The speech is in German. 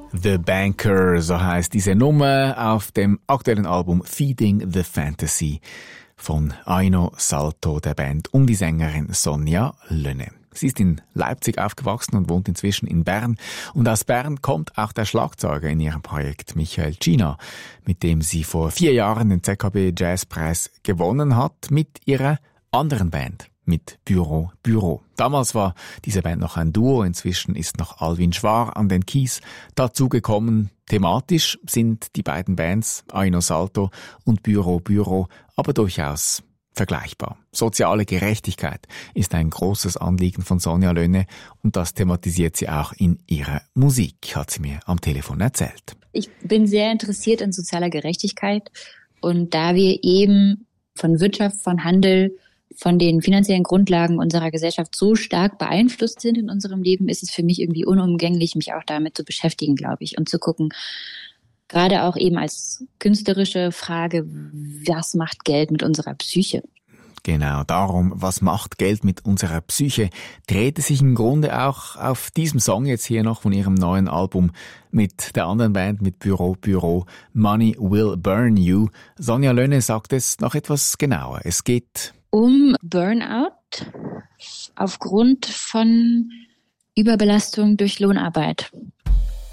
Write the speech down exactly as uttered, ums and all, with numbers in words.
The Banker, so heisst diese Nummer auf dem aktuellen Album Feeding the Fantasy von Aino Salto, der Band um die Sängerin Sonja Lönne. Sie ist in Leipzig aufgewachsen und wohnt inzwischen in Bern. Und aus Bern kommt auch der Schlagzeuger in ihrem Projekt, Michael Gina, mit dem sie vor vier Jahren den Z K B Jazzpreis gewonnen hat, mit ihrer anderen Band, mit Büro Büro. Damals war diese Band noch ein Duo, inzwischen ist noch Alwin Schwar an den Keys dazugekommen. Thematisch sind die beiden Bands, Aino Salto und Büro Büro, aber durchaus vergleichbar. Soziale Gerechtigkeit ist ein großes Anliegen von Sonja Lönne und das thematisiert sie auch in ihrer Musik, hat sie mir am Telefon erzählt. Ich bin sehr interessiert an sozialer Gerechtigkeit und da wir eben von Wirtschaft, von Handel, von den finanziellen Grundlagen unserer Gesellschaft so stark beeinflusst sind in unserem Leben, ist es für mich irgendwie unumgänglich, mich auch damit zu beschäftigen, glaube ich, und zu gucken, gerade auch eben als künstlerische Frage, was macht Geld mit unserer Psyche? Genau, darum, was macht Geld mit unserer Psyche, dreht es sich im Grunde auch auf diesem Song jetzt hier noch von ihrem neuen Album mit der anderen Band, mit Büro Büro, Money Will Burn You. Sonja Lönne sagt es noch etwas genauer. Es geht um Burnout aufgrund von Überbelastung durch Lohnarbeit.